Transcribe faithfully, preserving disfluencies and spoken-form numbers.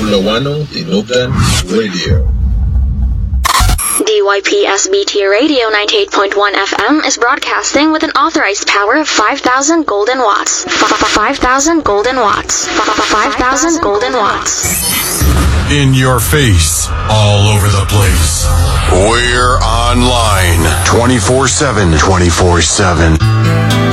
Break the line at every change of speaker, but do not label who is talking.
Ilocano Tinugan Radio.
D Y P S B T Radio ninety-eight point one F M is broadcasting with an authorized power of five thousand golden watts. five thousand golden watts. five thousand golden watts.
In your face, all over the place. We're online twenty-four seven. twenty-four seven.